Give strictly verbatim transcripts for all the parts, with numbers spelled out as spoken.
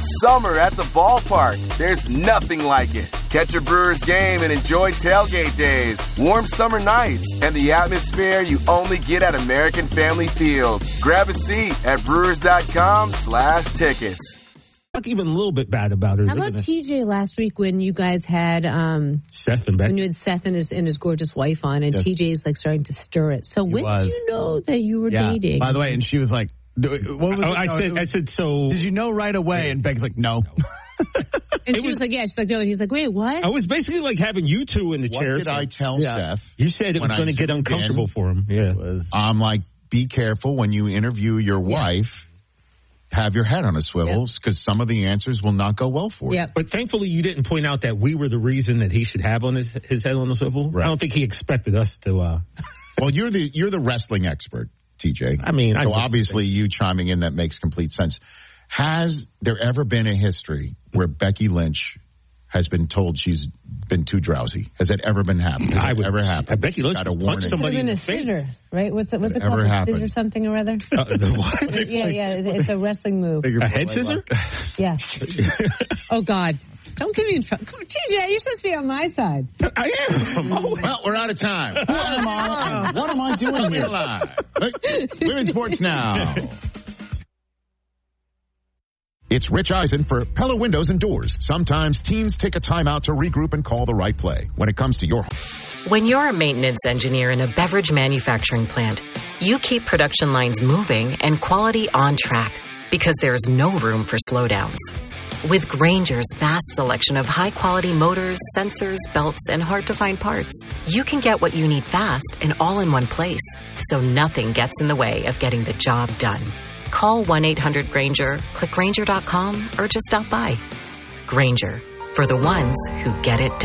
Summer at the ballpark. There's nothing like it. Catch a Brewers game and enjoy tailgate days, warm summer nights, and the atmosphere you only get at American Family Field. Grab a seat at brewers.com slash tickets. Not even a little bit bad about her. How about T J last week when you guys had um, Seth and Becky? When you had Seth and his and his gorgeous wife on, and yes. T J's like starting to stir it. So he when was. did you know that you were yeah. dating? By the way, and she was like, "What was oh, it? I no, said, was, I said, so did you know right away?" And Becky's like, "No." And she was, was like, "Yeah." She's like, "No." And he's like, "Wait, what?" I was basically like having you two in the what chairs. What did I tell yeah. Seth? You said it was going to get uncomfortable in, for him. Yeah, was, I'm like, be careful when you interview your yeah. wife. Have your head on a swivel, because yep. some of the answers will not go well for you. Yep. But thankfully, you didn't point out that we were the reason that he should have on his his head on a swivel. Right. I don't think he expected us to. Uh... Well, you're the you're the wrestling expert, T J. I mean, so I obviously you chiming in that makes complete sense. Has there ever been a history where Becky Lynch has been told she's been too drowsy? Has that ever been happened? Has I would ever happened? Becky Lynch punched somebody in the face. Scissor, right? What's it? What's it ever called? Happened? Scissor something or other? Uh, the what? yeah, yeah. It's, it's a wrestling move. A head scissor? Yeah. Oh God! Don't get me in trouble, T J. You're supposed to be on my side. I am. Well, we're out of time. What am I? What am I doing here live? Women's Sports Now. It's Rich Eisen for Pella Windows and Doors. Sometimes teams take a timeout to regroup and call the right play. When it comes to your... When you're a maintenance engineer in a beverage manufacturing plant, you keep production lines moving and quality on track because there's no room for slowdowns. With Grainger's vast selection of high-quality motors, sensors, belts, and hard-to-find parts, you can get what you need fast and all in one place, so nothing gets in the way of getting the job done. Call one eight hundred Grainger, click Grainger dot com, or just stop by. Grainger, for the ones who get it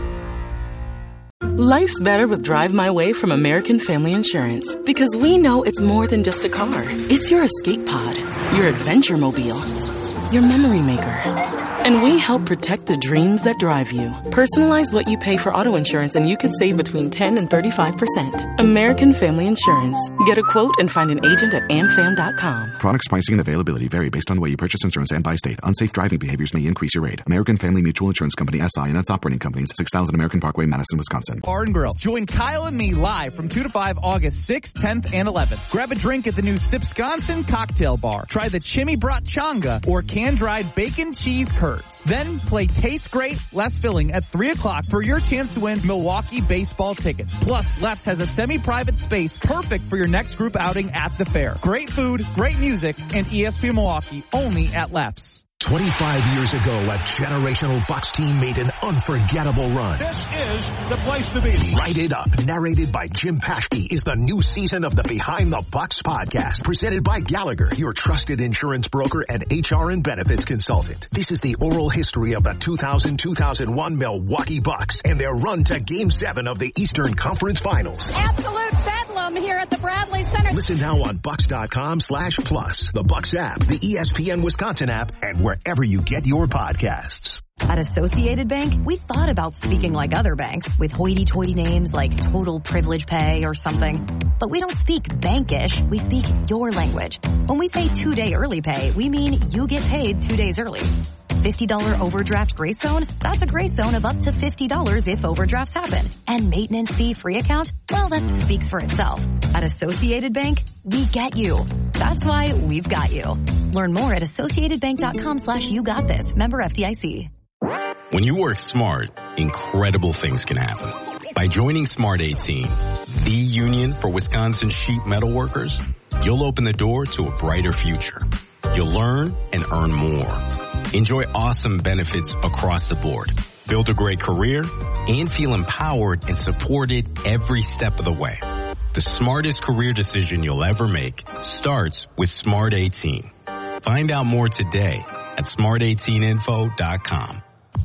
done. Life's better with Drive My Way from American Family Insurance, because we know it's more than just a car. It's your escape pod, your adventure mobile, your memory maker. And we help protect the dreams that drive you. Personalize what you pay for auto insurance and you could save between ten and thirty-five percent. American Family Insurance. Get a quote and find an agent at am fam dot com. Products, pricing, and availability vary based on the way you purchase insurance and by state. Unsafe driving behaviors may increase your rate. American Family Mutual Insurance Company, S I and its operating companies, six thousand American Parkway, Madison, Wisconsin. Bar and Grill. Join Kyle and me live from two to five August sixth, tenth, and eleventh. Grab a drink at the new Sipsconsin Cocktail Bar. Try the Chimmy Brat Changa or can-dried bacon cheese curds. Then play Taste Great, Less Filling at three o'clock for your chance to win Milwaukee baseball tickets. Plus, Lefts has a semi-private space perfect for your next group outing at the fair. Great food, great music, and E S P N Milwaukee only at Lefts. twenty-five years ago, a generational Bucks team made an unforgettable run. This is the place to be. Write It Up, narrated by Jim Paschke, is the new season of the Behind the Bucks podcast, presented by Gallagher, your trusted insurance broker and H R and benefits consultant. This is the oral history of the two thousand two thousand one Milwaukee Bucks and their run to Game seven of the Eastern Conference Finals. Absolute bedlam here at the Bradley Center. Listen now on Bucks.com slash plus, the Bucks app, the E S P N Wisconsin app, and wherever you get your podcasts. At Associated Bank, we thought about speaking like other banks with hoity-toity names like Total Privilege Pay or something. But we don't speak bankish, we speak your language. When we say two-day early pay, we mean you get paid two days early. fifty dollars overdraft grace zone? That's a grace zone of up to fifty dollars if overdrafts happen. And maintenance fee-free account? Well, that speaks for itself. At Associated Bank, we get you. That's why we've got you. Learn more at associatedbank.com slash you got this. Member F D I C. When you work smart, incredible things can happen. By joining Smart eighteen, the union for Wisconsin sheet metal workers, you'll open the door to a brighter future. You'll learn and earn more. Enjoy awesome benefits across the board. Build a great career and feel empowered and supported every step of the way. The smartest career decision you'll ever make starts with Smart eighteen. Find out more today at smart eighteen info dot com.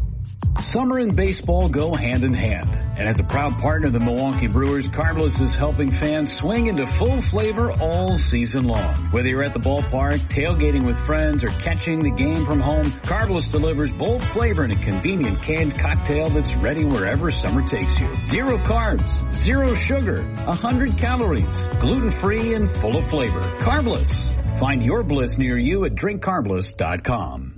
Summer and baseball go hand in hand. And as a proud partner of the Milwaukee Brewers, Carbless is helping fans swing into full flavor all season long. Whether you're at the ballpark, tailgating with friends, or catching the game from home, Carbless delivers bold flavor in a convenient canned cocktail that's ready wherever summer takes you. Zero carbs, zero sugar, one hundred calories, gluten-free and full of flavor. Carbless. Find your bliss near you at drink carbless dot com.